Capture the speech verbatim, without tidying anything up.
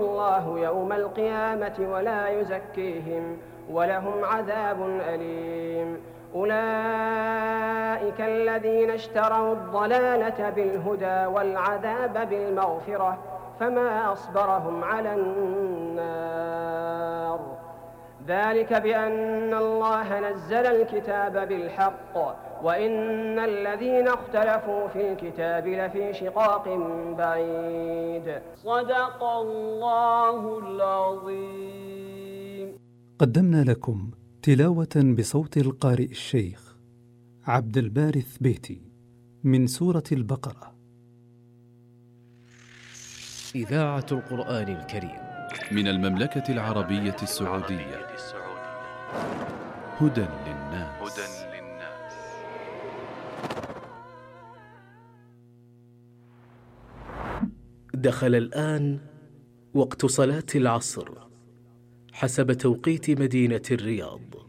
الله يوم القيامة ولا يزكيهم ولهم عذاب أليم. أولئك الذين اشتروا الضلالة بالهدى والعذاب بالمغفرة فما أصبرهم على النار. ذلك بأن الله نزل الكتاب بالحق وإن الذين اختلفوا في الكتاب لفي شقاق بعيد. صدق الله العظيم. قدمنا لكم تلاوة بصوت القارئ الشيخ عبد الباري الثبيتي من سورة البقرة. إذاعة القرآن الكريم من المملكة العربية السعودية. هدى للناس. دخل الآن وقت صلاة العصر حسب توقيت مدينة الرياض.